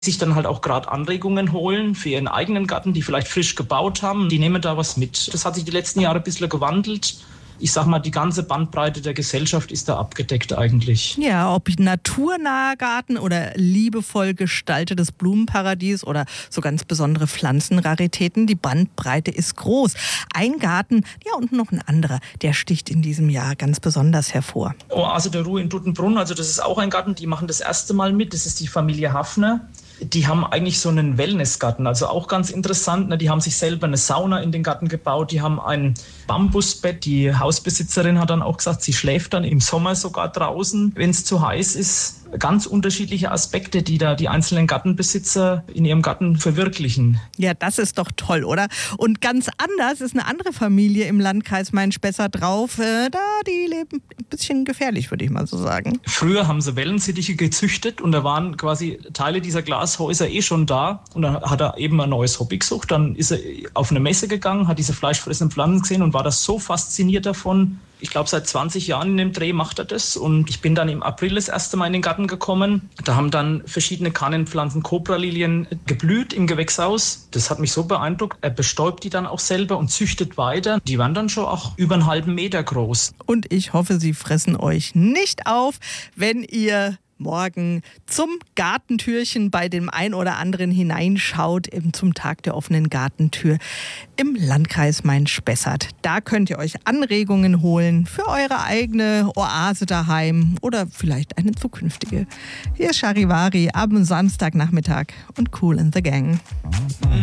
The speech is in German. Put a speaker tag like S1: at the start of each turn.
S1: sich dann halt auch gerade Anregungen holen für ihren eigenen Garten, die vielleicht frisch gebaut haben. Die nehmen da was mit. Das hat sich die letzten Jahre ein bisschen gewandelt. Ich sag mal, die ganze Bandbreite der Gesellschaft ist da abgedeckt eigentlich.
S2: Ja, ob naturnaher Garten oder liebevoll gestaltetes Blumenparadies oder so ganz besondere Pflanzenraritäten, die Bandbreite ist groß. Ein Garten, ja, und noch ein anderer, der sticht in diesem Jahr ganz besonders hervor.
S1: Oase der Ruhe in Duttenbrunn, also das ist auch ein Garten, die machen das erste Mal mit. Das ist die Familie Hafner. Die haben eigentlich so einen Wellnessgarten, also auch ganz interessant. Ne? Die haben sich selber eine Sauna in den Garten gebaut, die haben ein Bambusbett. Die Hausbesitzerin hat dann auch gesagt, sie schläft dann im Sommer sogar draußen, wenn es zu heiß ist. Ganz unterschiedliche Aspekte, die da die einzelnen Gartenbesitzer in ihrem Garten verwirklichen.
S2: Ja, das ist doch toll, oder? Und ganz anders ist eine andere Familie im Landkreis Main-Spessart drauf. Die leben ein bisschen gefährlich, würde ich mal so sagen.
S1: Früher haben sie Wellensittiche gezüchtet und da waren quasi Teile dieser Glashäuser schon da. Und dann hat er eben ein neues Hobby gesucht. Dann ist er auf eine Messe gegangen, hat diese fleischfressenden Pflanzen gesehen und war da so fasziniert davon. Ich glaube, seit 20 Jahren in dem Dreh macht er das. Und ich bin dann im April das erste Mal in den Garten gekommen. Da haben dann verschiedene Kannenpflanzen, Kobralilien geblüht im Gewächshaus. Das hat mich so beeindruckt. Er bestäubt die dann auch selber und züchtet weiter. Die waren dann schon auch über einen halben Meter groß.
S2: Und ich hoffe, sie fressen euch nicht auf, wenn ihr morgen zum Gartentürchen bei dem ein oder anderen hineinschaut, zum Tag der offenen Gartentür im Landkreis Main-Spessart. Da könnt ihr euch Anregungen holen für eure eigene Oase daheim oder vielleicht eine zukünftige. Hier ist Charivari am Samstagnachmittag und Kool and the Gang.